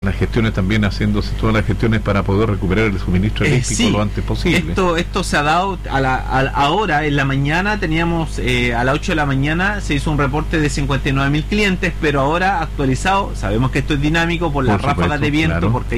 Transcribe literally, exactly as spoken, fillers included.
las gestiones también, haciéndose todas las gestiones para poder recuperar el suministro eléctrico eh, sí, lo antes posible. Esto, esto se ha dado a la, a, ahora, en la mañana teníamos, eh, a las ocho de la mañana se hizo un reporte de cincuenta y nueve mil clientes, pero ahora actualizado, sabemos que esto es dinámico por las Por supuesto, ráfagas de viento, claro. porque